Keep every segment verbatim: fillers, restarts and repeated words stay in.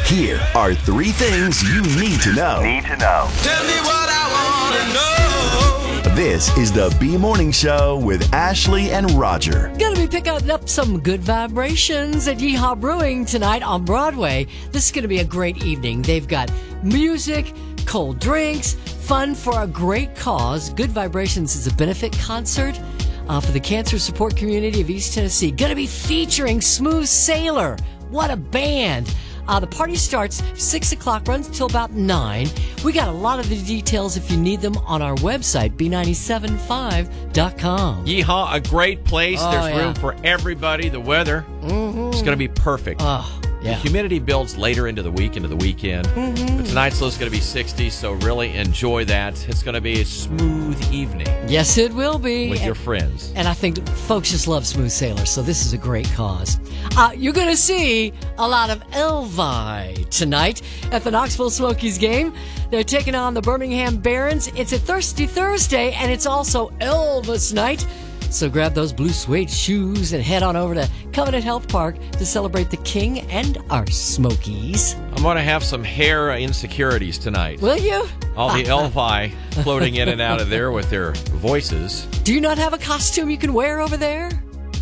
Here are three things you need to know. Need to know. Tell me what I want to know. This is the B Morning Show with Ashley and Roger. Gonna be picking up some good vibrations at Yeehaw Brewing tonight on Broadway. This is gonna be a great evening. They've got music, cold drinks, fun for a great cause. Good Vibrations is a benefit concert uh, for the cancer support community of East Tennessee. Gonna be featuring Smooth Sailor. What a band. Uh, the party starts six o'clock, runs till about nine. We got a lot of the details if you need them on our website, b nine seven five dot com. Yeehaw, a great place. Oh, There's yeah. room for everybody. The weather Mm-hmm. is going to be perfect. Oh, yeah. The humidity builds later into the week, into the weekend. Mm-hmm. But tonight's low is going to be sixty, so really enjoy that. It's going to be a smooth evening Yes, it will be. with and, your friends. and I think folks just love Smooth Sailor, so this is a great cause. Uh, you're going to see a lot of Elvi tonight at the Knoxville Smokies game. They're taking on the Birmingham Barons. It's a Thirsty Thursday, and it's also Elvis night. So grab those blue suede shoes and head on over to Covenant Health Park to celebrate the King and our Smokies. I'm going to have some hair insecurities tonight. Will you? All the Elvi floating in and out of there with their voices. Do you not have a costume you can wear over there?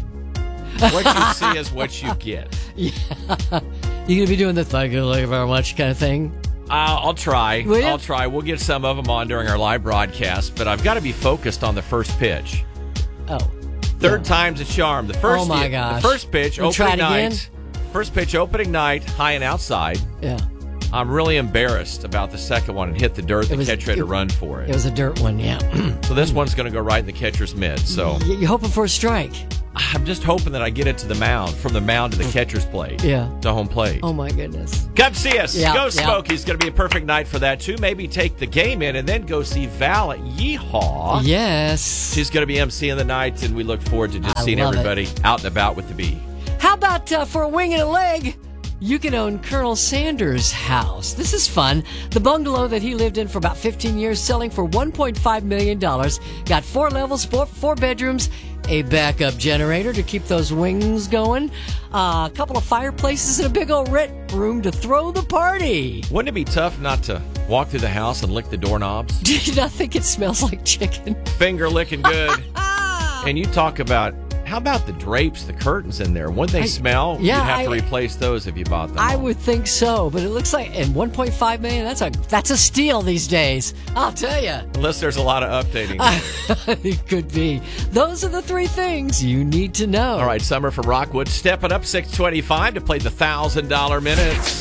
What you see is what you get. You going to be doing the thank you very much kind of thing? Uh, I'll try. Will you? I'll try. We'll get some of them on during our live broadcast, but I've got to be focused on the first pitch. Oh. Third Yeah. time's a charm. The first, Oh, my the gosh. first pitch, We'll try opening it again? night. First pitch, opening night, high and outside. Yeah. I'm really embarrassed about the second one and hit the dirt. It The was- catcher had to it- run for it. It was a dirt one, yeah. So this one's going to go right in the catcher's mitt. So Y- You're hoping for a strike. I'm just hoping that I get it to the mound, from the mound to the catcher's plate. Yeah. To home plate. Oh, my goodness. Come see us. Yeah, go yeah. Smokies. It's going to be a perfect night for that, too. Maybe take the game in and then go see Val at Yeehaw. Yes. She's going to be emceeing the night, and we look forward to just I seeing love it. everybody out and about with the bee. How about uh, for a wing and a leg? You can own Colonel Sanders' house. This is fun. The bungalow that he lived in for about fifteen years, selling for one point five million dollars. Got four levels, four, four bedrooms, a backup generator to keep those wings going, uh, a couple of fireplaces, and a big old rent room to throw the party. Wouldn't it be tough not to walk through the house and lick the doorknobs? Do you not think it smells like chicken? Finger licking good. And you talk about, how about the drapes, the curtains in there? Wouldn't they I- smell? yeah, You'd have to I- replace those if you bought them. I all. would think so, but it looks like, and one point five million dollars, that's a that's a steal these days. I'll tell you. Unless there's a lot of updating. It could be. Those are the three things you need to know. All right, Summer from Rockwood stepping up six twenty-five to play the one thousand dollars minutes.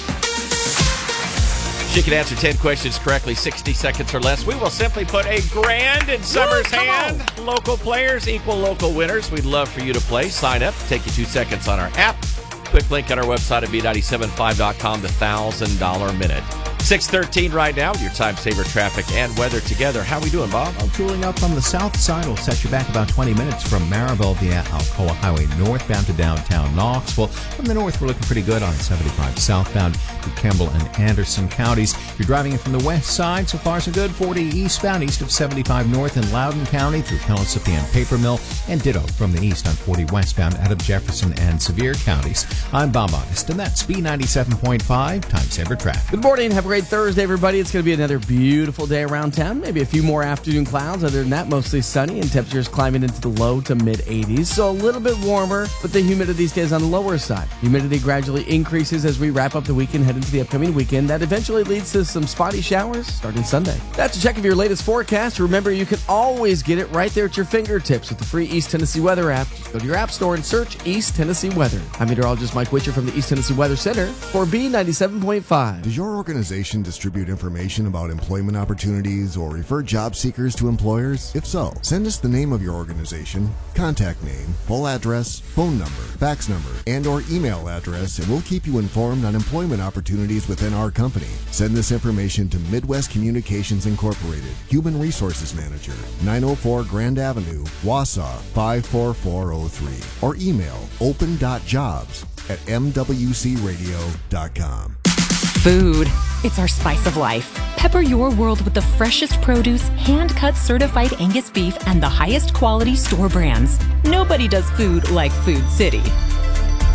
She can answer ten questions correctly, sixty seconds or less. We will simply put a grand in Summer's come hand. Local players equal local winners. We'd love for you to play. Sign up. Take you two seconds on our app. Quick link on our website at b nine seven five dot com, the one thousand dollars minute. six thirteen right now with your time saver traffic and weather together. How we doing, Bob? Well, cooling up on the south side will set you back about twenty minutes from Maryville via Alcoa Highway northbound to downtown Knoxville. From the north, we're looking pretty good on seventy-five southbound to Campbell and Anderson counties. If you're driving in from the west side, so far so good. forty eastbound east of seventy-five north in Loudoun County through Pellissippi and Paper Mill, and ditto from the east on forty westbound out of Jefferson and Sevier counties. I'm Bob August, and that's B ninety-seven point five Time Saver Traffic. Good morning. Have a great Thursday, everybody. It's going to be another beautiful day around town. Maybe a few more afternoon clouds. Other than that, mostly sunny and temperatures climbing into the low to mid eighties. So a little bit warmer, but the humidity stays on the lower side. Humidity gradually increases as we wrap up the weekend, head into the upcoming weekend. That eventually leads to some spotty showers starting Sunday. That's a check of your latest forecast. Remember, you can always get it right there at your fingertips with the free East Tennessee Weather app. Just go to your app store and search East Tennessee Weather. I'm meteorologist Mike Witcher from the East Tennessee Weather Center for B ninety-seven point five. Does your organization distribute information about employment opportunities or refer job seekers to employers? If so, send us the name of your organization, contact name, full address, phone number, fax number, and or email address, and we'll keep you informed on employment opportunities within our company. Send this information to Midwest Communications Incorporated, Human Resources Manager, nine oh four Grand Avenue, Wausau, five four four oh three, or email open dot jobs at m w c radio dot com. Food. It's our spice of life. Pepper your world with the freshest produce, hand-cut certified Angus beef, and the highest quality store brands. Nobody does food like Food City.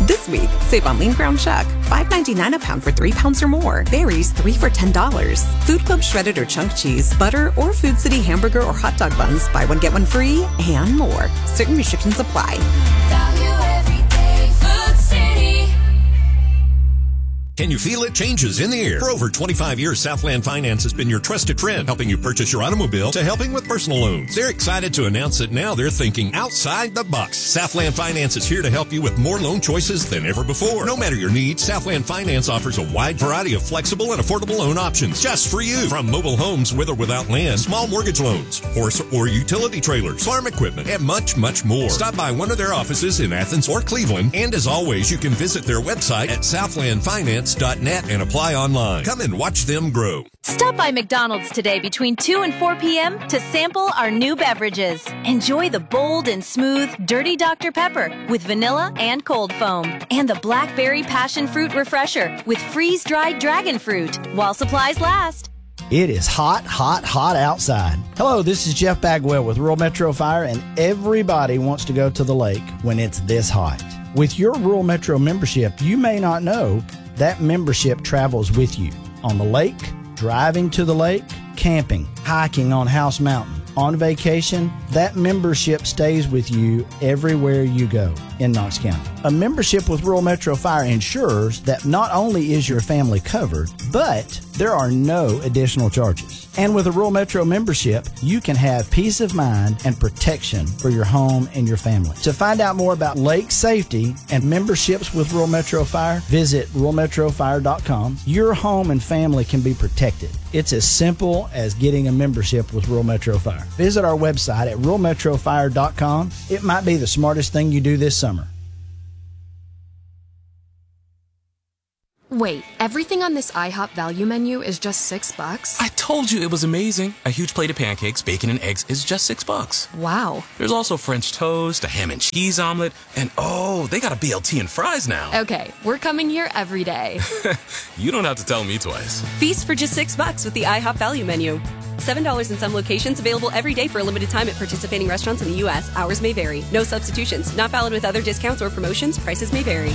This week, save on lean ground chuck, five ninety-nine a pound for three pounds or more. Berries, three for ten dollars. Food Club shredded or chunk cheese, butter, or Food City hamburger or hot dog buns, buy one, get one free, and more. Certain restrictions apply. Value everyday Food City. Can you feel it? Changes in the air. For over twenty-five years, Southland Finance has been your trusted friend, helping you purchase your automobile to helping with personal loans. They're excited to announce that now they're thinking outside the box. Southland Finance is here to help you with more loan choices than ever before. No matter your needs, Southland Finance offers a wide variety of flexible and affordable loan options just for you. From mobile homes with or without land, small mortgage loans, horse or utility trailers, farm equipment, and much, much more. Stop by one of their offices in Athens or Cleveland, and as always, you can visit their website at southland finance dot net and apply online. Come and watch them grow. Stop by McDonald's today between two and four p.m. to sample our new beverages. Enjoy the bold and smooth Dirty Doctor Pepper with vanilla and cold foam, and the Blackberry Passion Fruit Refresher with freeze-dried dragon fruit while supplies last. It is hot, hot, hot outside. Hello, this is Jeff Bagwell with Rural Metro Fire, and everybody wants to go to the lake when it's this hot. With your Rural Metro membership, you may not know that membership travels with you on the lake, driving to the lake, camping, hiking on House Mountain, on vacation. That membership stays with you everywhere you go in Knox County. A membership with Rural Metro Fire ensures that not only is your family covered, but there are no additional charges. And with a Rural Metro membership, you can have peace of mind and protection for your home and your family. To find out more about lake safety and memberships with Rural Metro Fire, visit rural metro fire dot com. Your home and family can be protected. It's as simple as getting a membership with Rural Metro Fire. Visit our website at rural metro fire dot com. It might be the smartest thing you do this summer. Wait, everything on this IHOP value menu is just six bucks? I told you it was amazing. A huge plate of pancakes, bacon, and eggs is just six bucks. Wow. There's also French toast, a ham and cheese omelet, and oh, they got a B L T and fries now. Okay, we're coming here every day. You don't have to tell me twice. Feast for just six bucks with the IHOP value menu. seven dollars in some locations, available every day for a limited time at participating restaurants in the U S. Hours may vary. No substitutions. Not valid with other discounts or promotions. Prices may vary.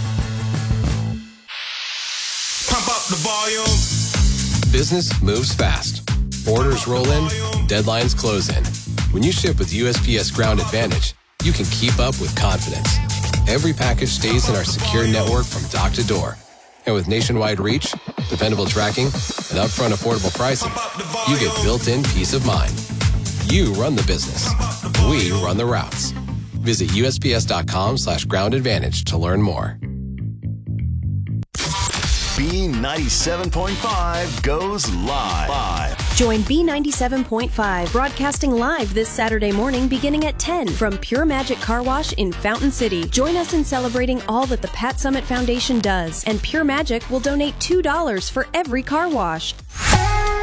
Pump up the volume. Business moves fast. Orders roll in, deadlines close in. When you ship with U S P S Ground Advantage, you can keep up with confidence. Every package stays in our secure network from dock to door. And with nationwide reach, dependable tracking, and upfront affordable pricing, you get built-in peace of mind. You run the business. We run the routes. Visit U S P S dot com slash ground advantage to learn more. B ninety-seven point five goes live. live. Join B ninety-seven point five broadcasting live this Saturday morning beginning at ten from Pure Magic Car Wash in Fountain City. Join us in celebrating all that the Pat Summit Foundation does, and Pure Magic will donate two dollars for every car wash.